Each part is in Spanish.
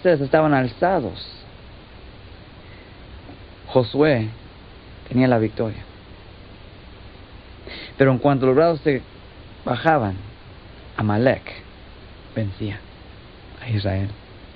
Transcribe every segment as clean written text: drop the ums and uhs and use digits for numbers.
Moisés estaban alzados, Josué tenía la victoria. Pero en cuanto los brazos se bajaban, Amalek vencía a Israel.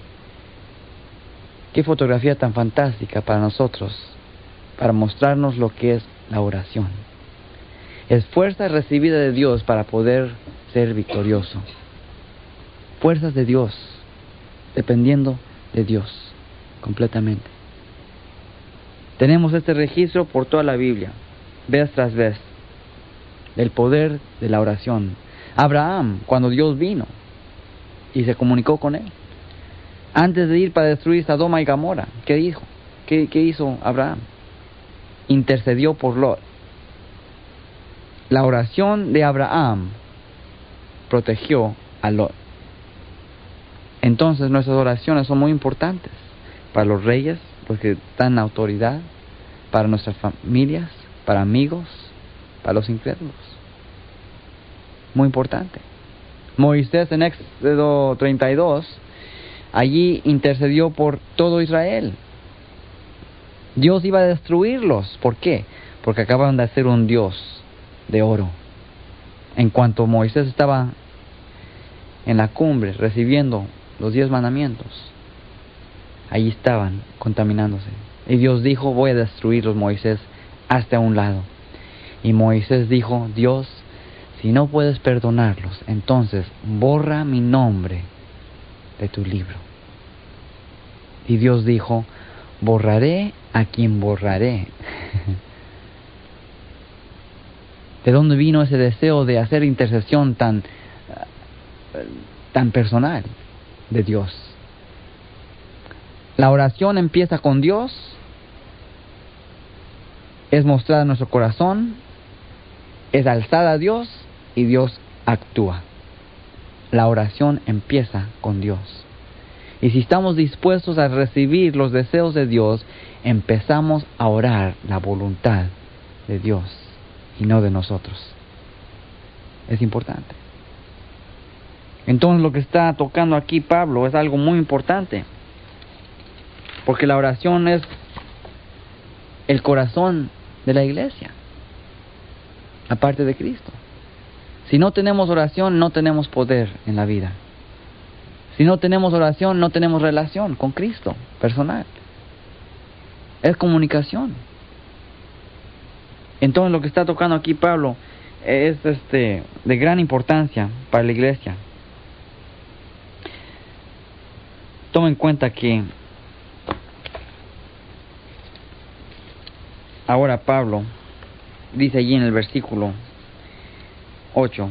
Qué fotografía tan fantástica para nosotros, para mostrarnos lo que es la oración. Es fuerza recibida de Dios para poder ser victorioso. Fuerzas de Dios, dependiendo de Dios, completamente. Tenemos este registro por toda la Biblia, vez tras vez, del poder de la oración. Abraham, cuando Dios vino y se comunicó con él, antes de ir para destruir Sodoma y Gomorra, ¿qué dijo? ¿Qué hizo Abraham? Intercedió por Lot. La oración de Abraham protegió a Lot. Entonces nuestras oraciones son muy importantes para los reyes, los que están en autoridad, para nuestras familias, para amigos, para los incrédulos. Muy importante. Moisés en Éxodo 32, allí intercedió por todo Israel. Dios iba a destruirlos. ¿Por qué? Porque acaban de hacer un Dios de oro. En cuanto Moisés estaba en la cumbre recibiendo los 10 mandamientos, allí estaban contaminándose. Y Dios dijo, voy a destruirlos, Moisés, hasta un lado. Y Moisés dijo, Dios, si no puedes perdonarlos, entonces borra mi nombre de tu libro. Y Dios dijo, borraré a quien borraré. ¿De dónde vino ese deseo de hacer intercesión tan personal de Dios? La oración empieza con Dios, es mostrada en nuestro corazón, es alzada a Dios y Dios actúa. La oración empieza con Dios. Y si estamos dispuestos a recibir los deseos de Dios, empezamos a orar la voluntad de Dios y no de nosotros. Es importante. Entonces lo que está tocando aquí Pablo es algo muy importante, porque la oración es el corazón de la iglesia, aparte de Cristo. Si no tenemos oración, no tenemos poder en la vida. Si no tenemos oración, no tenemos relación con Cristo personal. Es comunicación. Entonces lo que está tocando aquí Pablo es de gran importancia para la iglesia. Toma en cuenta que ahora Pablo dice allí en el versículo 8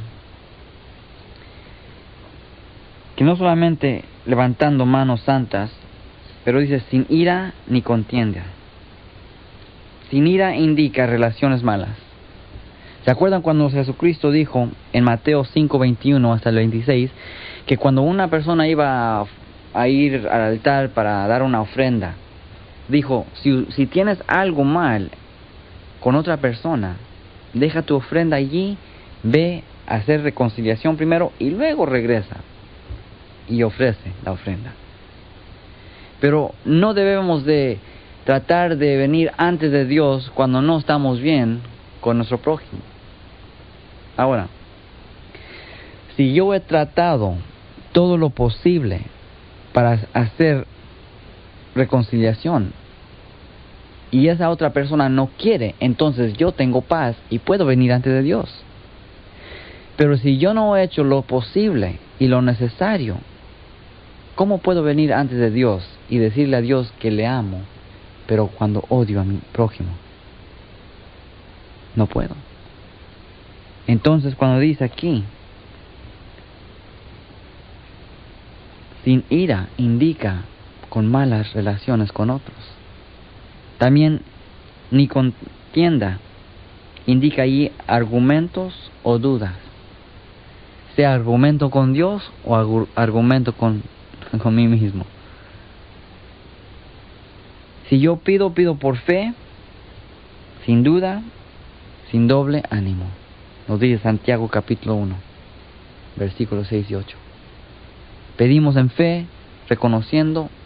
que no solamente levantando manos santas, pero dice sin ira ni contienda. Sin ira indica relaciones malas. ¿Se acuerdan cuando Jesucristo dijo en Mateo 5:21 hasta el 26 que cuando una persona iba a ir al altar para dar una ofrenda, dijo, si tienes algo mal con otra persona, deja tu ofrenda allí, ve a hacer reconciliación primero y luego regresa y ofrece la ofrenda? Pero no debemos de tratar de venir antes de Dios cuando no estamos bien con nuestro prójimo. Ahora, si yo he tratado todo lo posible para hacer reconciliación y esa otra persona no quiere, entonces yo tengo paz y puedo venir ante de Dios. Pero si yo no he hecho lo posible y lo necesario, ¿cómo puedo venir antes de Dios y decirle a Dios que le amo, pero cuando odio a mi prójimo? No puedo. Entonces cuando dice aquí, sin ira, indica con malas relaciones con otros. También ni contienda indica ahí argumentos o dudas. Sea argumento con Dios o argumento con mí mismo. Si yo pido por fe, sin duda, sin doble ánimo. Nos dice Santiago capítulo 1, versículos 6 y 8. Pedimos en fe, reconociendo